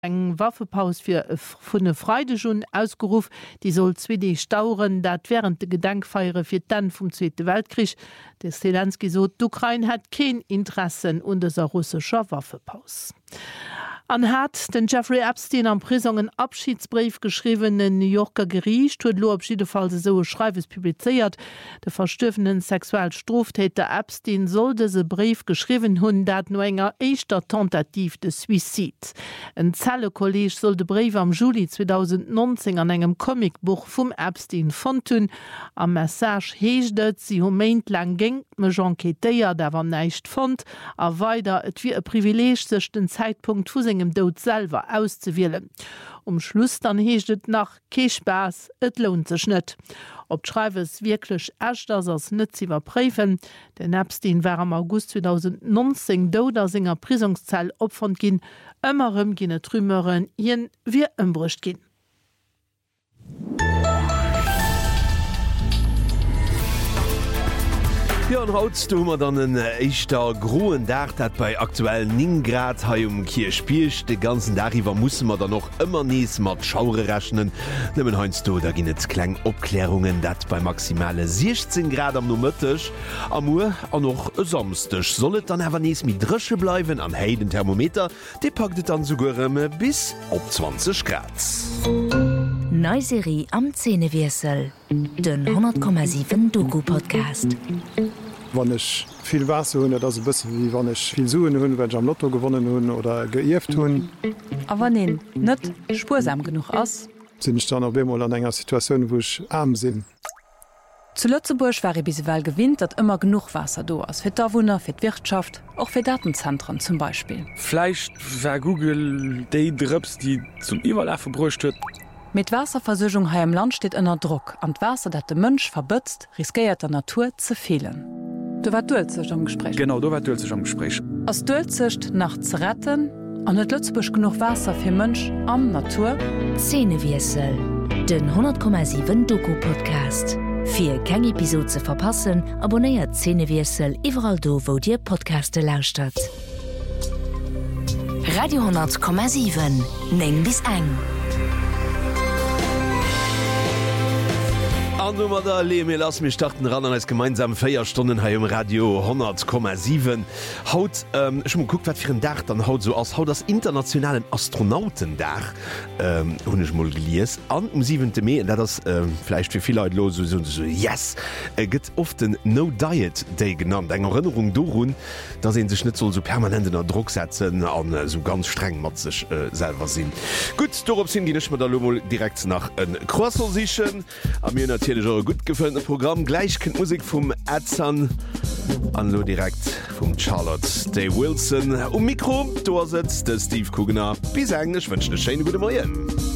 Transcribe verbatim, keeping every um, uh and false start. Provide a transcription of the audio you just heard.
eng Waffepaus fir vun de Freidejun ausgeruf, die soll Zwedi stauren, dat während de Gedenkfeiere fir dann vum Zweite Weltkrieg. Der Zelensky so, d'Ukraine hat kein Interessen un der russischer Waffepaus. An hat den Jeffrey Epstein am Prisongen Abschiedsbrief geschriebenen New Yorker Gericht huet lo op Fall so Schreiwes publizeiert. Der verstöfenen Sexualstraftäter Epstein sollte se Brief geschrieben hun, dat no enger eischter Tentativ de Suizid. Ein Zellekolleg soll de Brief am Juli zweitausendneunzehn an engem Comicbuch vum Epstein fondun. Am Message heeschtet sie humeint lang ging me Enquetéier dawer neicht fand, a weiter et wie e Privileg sech den Zeitpunkt vu segem Dod selber auszuwählen. Um Schluss dann heeschtet nach Keespaß, et lohnt sech net. Ob Schreiwes wirklich echt as ass net ze überprüfen, den Epstein war am August zweitausendneunzehn doder Singer Prisungszell opfern gin, ëmmerem ginne Trümmeren jen wie ëmbrucht gin. Ja, und haut du immer dann ein echter groen Dach, dat bei aktuell neun Grad ha um Kier spielst. Den ganzen Darüber muss man dann noch immer nies mat Schaure rechnen. Nimmen heinst du, da ginnet klein Obklärungen, dat bei maximale sechzehn Grad am Nummertisch. Am Uhr an noch samstisch. Sollet dann aber nies mit Dresche bleiben an heiden Thermometer, die packt dann sogar bis auf zwanzig Grad. Neuserie am Zähnewirsel. Den hundert Komma sieben Doku-Podcast. Wann ich viel Wasser hunn, dat e bëssen wie wann ich viel Suen hunn, wenn ich am Lotto gewonnen hunn oder geieft hunn. Aber nee, net spursam genug ass. Sinn ich dann bemol an enger Situation, wo ich arm sinn. Zu Lützeburg war e biswel gewinnt, dat immer genug Wasser do ass fir d'Awunner, fir d'Wirtschaft, auch fir Datenzentren zum Beispiel. Fleisch war Google déi Drps, die zum Iwerlaf verbrucht huet. Mit Wasserversøchung ha im Land steht ënner Druck, an Wasser, dat de Mënsch verbëtzt, riskiert der Natur ze fehlen. Du war dulzech am Gespräch. Genau, du war dulzech am Gespräch. Aus Dulzecht nach ze retten, an net Lützebusch genug Wasser fir Mënsch an Natur. Zähnewirsel, den hundert Komma sieben Doku-Podcast. Für keine Episode zu verpassen, abonniert Zähnewirsel überall do, wo dir Podcaste lauscht. Radio hundert Komma sieben, neng bis eng. Nummer da Leme lass mich starten ran an als gemeinsam Feierstunden ha im Radio hundert Komma sieben. Haut ähm, schon guckt wat fir ein Dach dann haut so aus haut das internationalen Astronautendach ähm, hun ich mal geliers an um siebten Mai, da das ähm, vielleicht für viele Leute los so, so, so yes äh, gibt oft den No Diet Day genannt. Eine Erinnerung dorun, da sehen sich nicht so, so permanent in der Druck setzen an äh, so ganz streng mat sich äh, selber sind. Gut, darauf sind die nicht mehr da direkt nach ein Croissant sichern. Am mir natürlich gut gefällt Programm gleich kennt Musik vom Edzan an lo direkt vom Charlotte Day Wilson um Mikro, du sitzt der Steve Kugner bis eigentlich wünsche eine schöne gute Morgen.